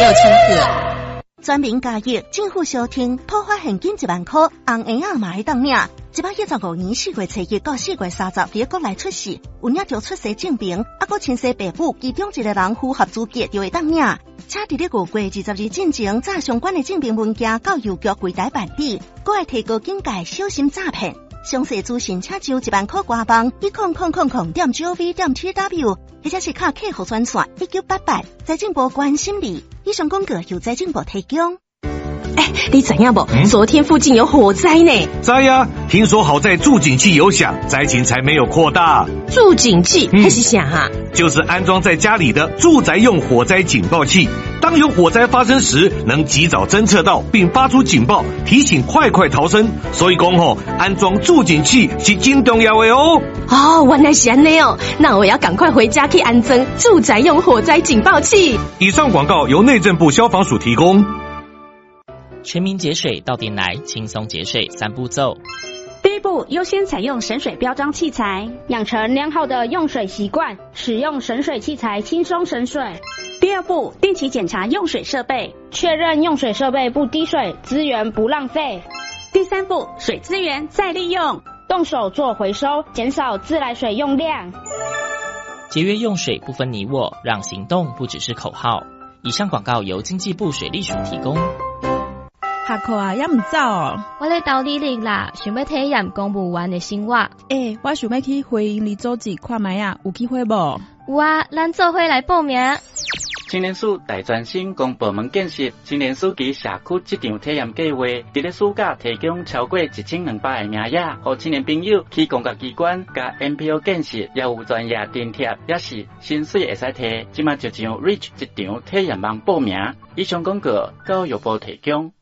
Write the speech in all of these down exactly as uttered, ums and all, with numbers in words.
请客。 全民加益，政府小厅突发现金一万块，红婴仔嘛会当领。一百一十五年四月初一到四月三十，伫国内出世，有领着出生证明，啊，搁亲生爸母其中一个人符合资格就会当领。且伫咧五月二十日进前，把相关的证明文件到邮局柜台办理，搁会提高警戒，小心诈骗。详细资讯请就一万块官网一空空空空点 gov 点 tw， 或者是卡客户专线一九八八，财政部关心你。以上广告由财政部提供。 哎，你知影不？嗯、昨天附近有火灾呢。 知呀，听说好在助警器有响，灾情才没有扩大。 助警器还、嗯、是啥啊？ 就是安装在家里的住宅用火灾警报器。当有火灾发生时，能及早侦测到并发出警报，提醒快快逃生。所以讲吼，安装助警器是真重要的哦。 哦，原来是这样哦，那我要赶快回家去安装住宅用火灾警报器。 以上广告由内政部消防署提供。 全民节水到店来，轻松节水三步骤。 第一步，优先采用省水标章器材，养成良好的用水习惯，使用省水器材轻松省水。第二步，定期检查用水设备，确认用水设备不滴水，资源不浪费。第三步，水资源再利用，动手做回收，减少自来水用量。 节约用水不分你我，让行动不只是口号。以上广告由经济部水利署提供。 下课啊，也唔走哦。 我咧斗履历啦，想要体验公务员的生活。 诶、欸，我想要去回营里组织看卖啊，有机会无？ 有啊，咱做伙来报名。 青年署大专生公部门建设青年署及社区这场体验计划，伫咧暑假提供超过一千两百个名额，互青年朋友去公家机关、甲 N P O 建设，也有专业津贴，也是薪水会使摕。即马就上 Reach 一场体验网报名。以上广告教育部提供。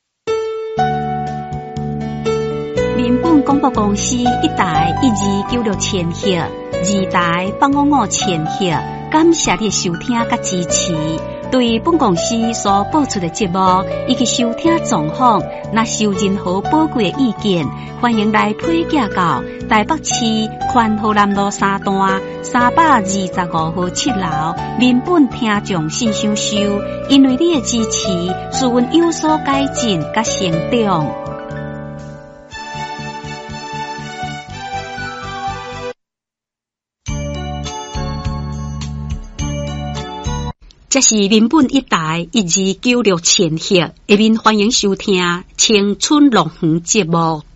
民本广播公司一台一二九六千赫，二台八五五千赫。感谢你收听甲支持。对本公司所播出的节目以及收听状况，若是有任何宝贵的意见，欢迎来推荐到台北市宽和南路三段三百二十五号七楼民本听众信箱收。因为你的支持，使阮有所改进甲成长。这是民本一台一二九六千赫，下面欢迎收听青春乐园节目。